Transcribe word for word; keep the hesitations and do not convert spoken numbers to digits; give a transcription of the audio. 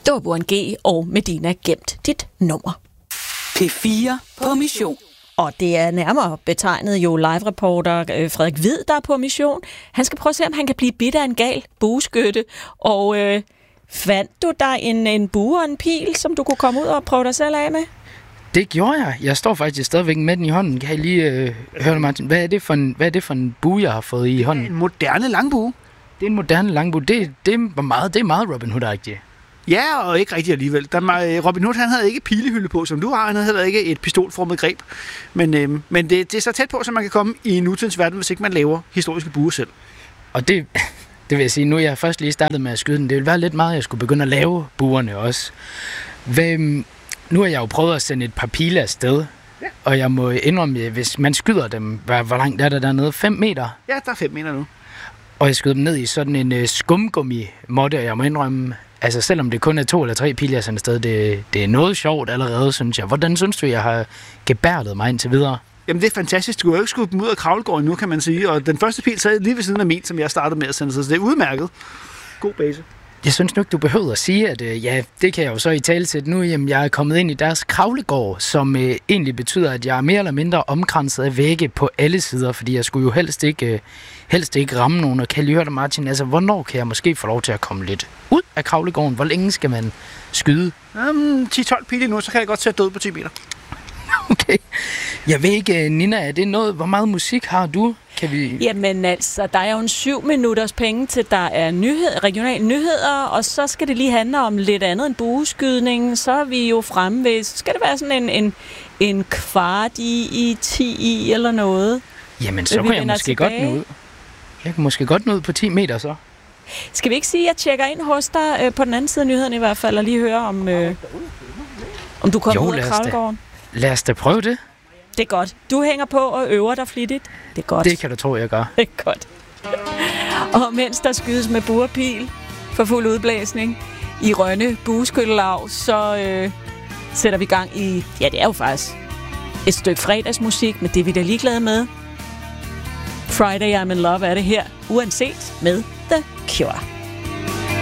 Det var Burhan G. og Medina Gemt dit nummer. P fire på mission. Og det er nærmere betegnet jo live-reporter øh, Frederik Hvid, der er på mission. Han skal prøve at se, om han kan blive bidt af en gal bueskytte. Og øh, fandt du dig en, en bue og en pil, som du kunne komme ud og prøve dig selv af med? Det gjorde jeg. Jeg står faktisk stadigvæk med den i hånden. Kan I lige øh, høre, Martin? Hvad er, det for en, hvad er det for en bue, jeg har fået i hånden? En moderne langbue. Det er en moderne langbue. Det, det, var meget, det er meget Robin Hood-agtigt. Ja, og ikke rigtigt alligevel. Der, Robin Hood, han havde ikke pilehylde på, som du har. Han havde heller ikke et pistolformet greb. Men, øh, men det, det er så tæt på, som man kan komme i nutidens verden, hvis ikke man laver historiske buer selv. Og det, det vil jeg sige, nu er jeg først lige startet med at skyde den. Det ville være lidt meget, at jeg skulle begynde at lave buerne også. Hvem, nu har jeg jo prøvet at sende et par pile afsted. Ja. Og jeg må indrømme, hvis man skyder dem, hvor, hvor langt er der dernede? fem meter? Ja, der er fem meter nu. Og jeg skød dem ned i sådan en uh, skumgummi-måtte, og jeg må indrømme, altså selvom det kun er to eller tre pile, jeg sender afsted, det, det er noget sjovt allerede, synes jeg. Hvordan synes du, jeg har gebærdet mig indtil videre? Jamen, det er fantastisk. Du har jo ikke skudt dem ud af kravlegården nu, kan man sige. Og den første pil sad lige ved siden af min, som jeg startede med at sende, så det er udmærket. God base. Jeg synes nu ikke, du behøver at sige, at øh, ja, det kan jeg jo så i tale til nu. Jamen, jeg er kommet ind i deres kravlegård, som øh, egentlig betyder, at jeg er mere eller mindre omkranset af vægge på alle sider, fordi jeg skulle jo helst ikke, øh, helst ikke ramme nogen. Og kan lige høre dig, Martin, altså, hvornår kan jeg måske få lov til at komme lidt ud af kravlegården? Hvor længe skal man skyde? Um, ti tolv pile nu, så kan jeg godt sætte død på ti meter. Okay. Jeg ved ikke, Nina, er det noget, hvor meget musik har du? Kan vi... Jamen altså, der er jo en syv minutters penge til, der er nyhed, regionale nyheder, og så skal det lige handle om lidt andet end bueskydning. Så er vi jo fremme ved, så skal det være sådan en, en, en kvart i, i ti i eller noget. Jamen, så kan jeg måske tilbage. godt nå ud. Jeg kan måske godt nå ud på ti meter så. Skal vi ikke sige, at jeg tjekker ind hos dig øh, på den anden side af nyhederne i hvert fald, og lige høre om, øh, om du kommer jo, ud af kravlegården? Lad os da prøve det. Det er godt. Du hænger på og øver dig flittigt. Det er godt. Det kan du tro, jeg gør. Det er godt. Og mens der skydes med buerpil for fuld udblæsning i Rønne bueskyttelav, så øh, sætter vi gang i, ja, det er jo faktisk et stykke fredagsmusik, men det er vi da ligeglade med. Friday I'm in Love er det her, uanset med The Cure.